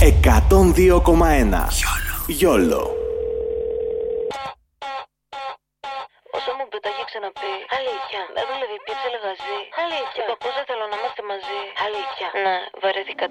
102,1 YOLO. Όσο μου πει, το έχει ξαναπεί. Αλήθεια. Δεν δουλεύει πια, ψελεγαζί. Αλήθεια. Και παππούς δεν θέλω να είμαστε μαζί. Αλήθεια. Ναι, βαρέθηκα